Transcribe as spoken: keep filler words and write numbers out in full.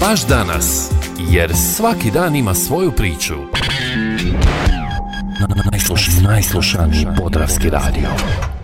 baš danas, jer svaki dan ima svoju priču. Najslušaniji Podravski radio.